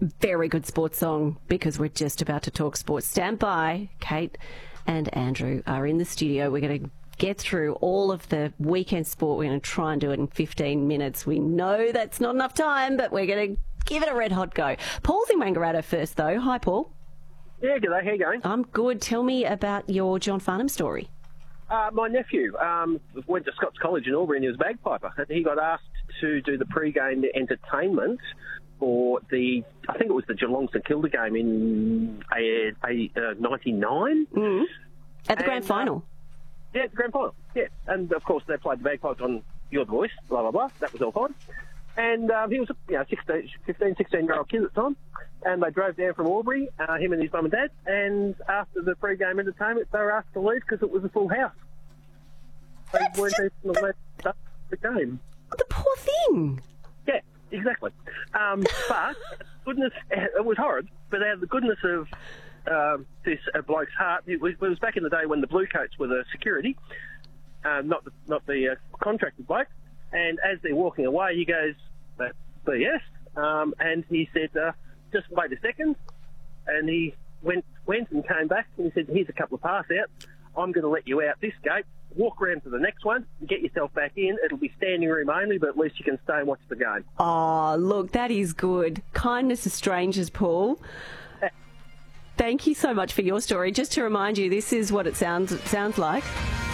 Very good sports song, because we're just about to talk sports. Stand by. Kate and Andrew are in the studio. We're going to get through all of the weekend sport. We're going to try and do it in 15 minutes. We know that's not enough time, but we're going to give it a red-hot go. Paul's in Wangaratta first, though. Hi, Paul. Yeah, g'day. How you going? I'm good. Tell me about your John Farnham story. My nephew went to Scots College in Albury and he was a bagpiper. He got asked to do the pre-game entertainment for I think it was the Geelong St Kilda game in 99. At the grand final. Yeah, the grand final, yeah. And, of course, they played the bagpipes on You're the Voice, blah, blah, blah. That was all fine. And he was a 15, 16-year-old kid at the time. And they drove down from Albury, him and his mum and dad. And after the pre-game entertainment, they were asked to leave because it was a full house. They weren't even allowed to start the game. The poor thing. Yeah, exactly. But goodness, it was horrid. But out of the goodness of this bloke's heart, it was back in the day when the blue coats were the security, not the contracted bloke. And as they're walking away, he goes, "That's BS." And he said, "Just wait a second." And he went and came back and he said, "Here's a couple of pass outs. I'm going to let you out this gate. Walk around to the next one and get yourself back in. It'll be standing room only, but at least you can stay and watch the game." Oh, look, that is good. Kindness of strangers, Paul. Thank you so much for your story. Just to remind you, this is what it sounds like.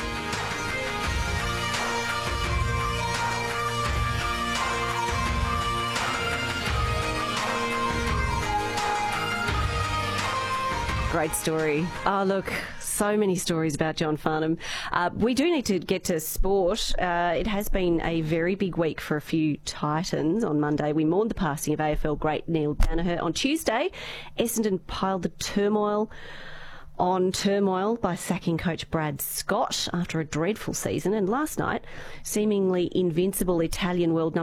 Great story. Oh, look, so many stories about John Farnham. We do need to get to sport. It has been a very big week for a few Titans. On Monday, we mourned the passing of AFL great Neil Daniher. On Tuesday, Essendon piled the turmoil on turmoil by sacking coach Brad Scott after a dreadful season. And last night, seemingly invincible Italian world